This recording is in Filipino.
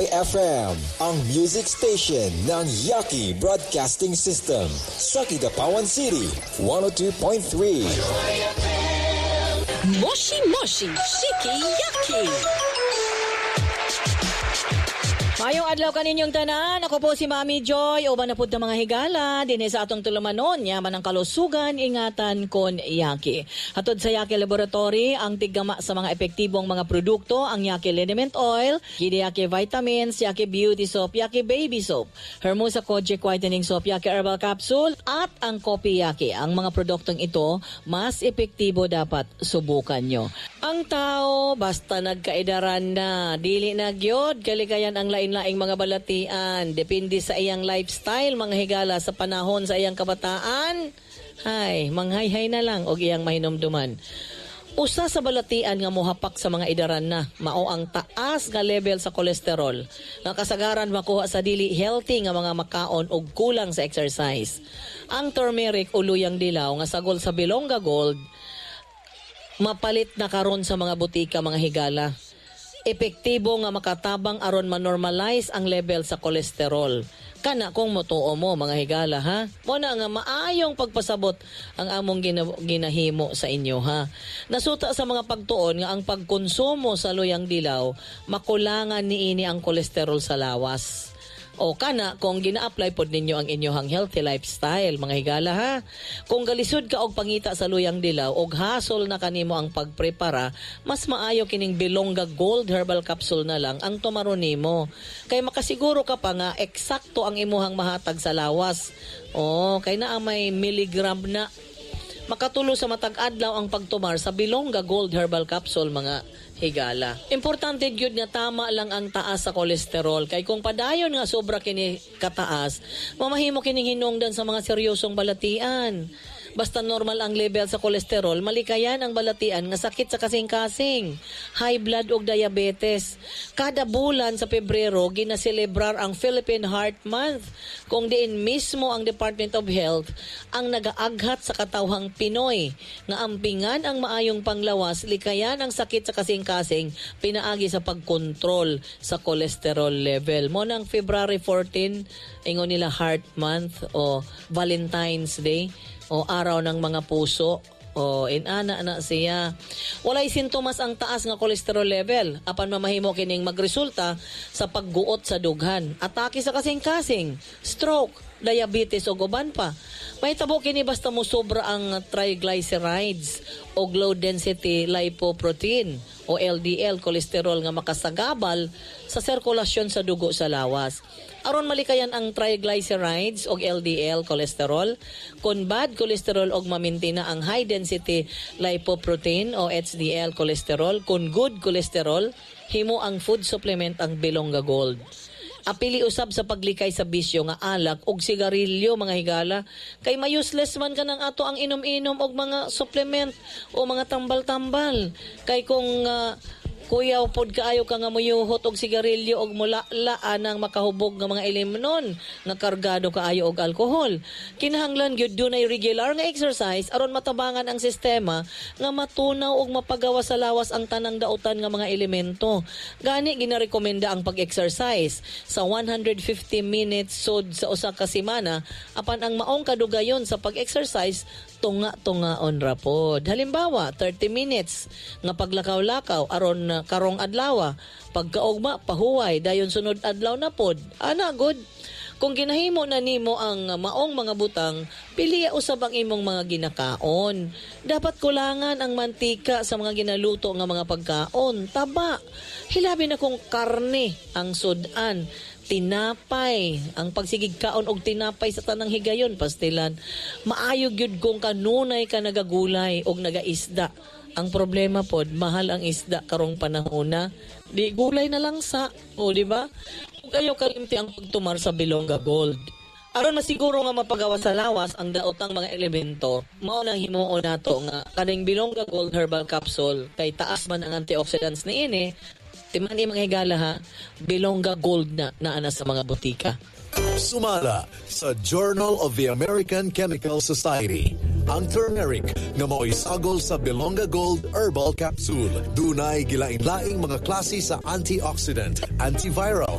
FM, ang music station ng Yaki Broadcasting System sa Kidapawan City, 102.3. Moshi Moshi, Shiki Yaki. Mayong adlaw kaninyong tanan, ako po si Mami Joy, uban na po ng mga higala, din sa atong tulumanon, yaman ang kalusugan, ingatan kon Yaki. Hatod sa Yaki Laboratory, ang tiggama sa mga epektibong mga produkto, ang Yaki Liniment Oil, Yaki Vitamins, Yaki Beauty Soap, Yaki Baby Soap, Hermosa Kojic Whitening Soap, Yaki Herbal Capsule, at ang Kopi Yaki. Ang mga produktong ito, mas epektibo dapat subukan nyo. Ang tao, basta nagkaidaran na, dili na gyud kaligayan ang lain-laing mga balatian. Depende sa iyang lifestyle, mga higala sa panahon sa iyang kabataan. Hay, manghayhay na lang og iyang mahinumduman. Usa sa balatian nga mohapak sa mga idaran na, mao ang taas nga level sa kolesterol. Nga kasagaran makuha sa dili healthy nga mga makaon og kulang sa exercise. Ang turmeric o luyang dilaw nga sagol sa Bilonga Gold, mapalit na karon sa mga butika, mga higala. Epektibo nga makatabang aron ma-normalize ang level sa kolesterol. Kana kung motuo mo, mga higala, ha? Muna nga maayong pagpasabot ang among ginahimo sa inyo, ha? Nasuta sa mga pagtuon nga ang pagkonsumo sa luyang dilaw, makulangan niini ang kolesterol sa lawas. O kana kung gina-apply pod ninyo ang inyong healthy lifestyle, mga higala, ha? Kung galisod ka og pangita sa luyang dilaw og hasol na kanimo ang pagprepara, mas maayo kining Bilonga Gold Herbal Capsule na lang ang tumaro nimo. Kay makasiguro ka pa nga eksakto ang imuhang mahatag sa lawas. O kay naa may miligram na. Makatulo sa matag adlaw ang pagtumar sa Bilonga Gold Herbal Capsule, mga higala. Importante gyud nga tama lang ang taas sa kolesterol, kay kung padayon nga sobra kini kataas, mamahimo kining hinungdan sa mga seryosong balatian. Basta normal ang level sa kolesterol, malikayan ang balatian nga sakit sa kasing-kasing, high blood ug diabetes. Kada bulan sa Pebrero ginaselebrar ang Philippine Heart Month, kung diin mismo ang Department of Health ang nagaaghat sa katawhang Pinoy nga ampingan ang maayong panglawas, likayan ang sakit sa kasing-kasing, pinaagi sa pagkontrol sa cholesterol level. Mo nang February 14, ingon nila Heart Month o Valentine's Day o araw ng mga puso. O inana na siya. Walay sintomas ang taas nga cholesterol level, apan mamahimo kining magresulta sa pagguot sa dughan, atake sa kasing-kasing, stroke, diabetes o uban pa. May tabo kini basta mo sobra ang triglycerides o low density lipoprotein o LDL cholesterol nga makasagabal sa sirkulasyon sa dugo sa lawas. Aron malikayan ang triglycerides o LDL cholesterol, kung bad cholesterol og mamintina ang high density lipoprotein o HDL cholesterol, kung good cholesterol, himo ang food supplement ang Bilonga Gold. Apili usab sa paglikay sa bisyo nga alak og sigarilyo, mga higala, kay ma-useless man ka ng ato ang inom-inom og mga supplement o mga tambal-tambal. Kay kung kuya pod kaayo ka nga muyuhot og sigarilyo og mula-laan ang makahubog nga mga ilimnon nga kargado kaayo og alkohol. Kinahanglan gyud dunay regular nga exercise aron matabangan ang sistema nga matunaw og mapagawa sa lawas ang tanang dautan nga mga elemento. Gani ginarekomenda ang pag-exercise sa 150 minutes sud sa usa ka semana, apan ang maong kadugayon sa pag-exercise tunga-tungaon ra pod. Halimbawa, 30 minutes nga paglakaw-lakaw aron karong adlaw, pagkaugma pahuway dayon sunod adlaw na pod. Ana good. Kung ginahimo na nimo ang maong mga butang, piliya usab ang imong mga ginakaon. Dapat kulangan ang mantika sa mga ginaluto nga mga pagkaon. Taba, hilabi na kung karne ang sudan, tinapay, ang pagsigig kaon og tinapay sa tanang higayon, pastilan. Maayo gyud kung kanunay ka nagagulay og nagaisda. Ang problema pod, mahal ang isda karong panahon. Di gulay na lang sa, o di ba? Kung kayo kalimti ang pagtumar sa Bilonga Gold. Aron masiguro nga mapagawa sa lawas ang daotang mga elemento, mao nang himuon nato nga kaning Bilonga Gold Herbal Capsule kay taas man ang antioxidants niini. Timan mga higala, ha, Bilonga Gold na naana sa mga butika. Sumala sa Journal of the American Chemical Society ang turmeric na mao'y sagol sa Bilonga Gold Herbal Capsule. Dunay gilain-laing mga klase sa antioxidant, antiviral,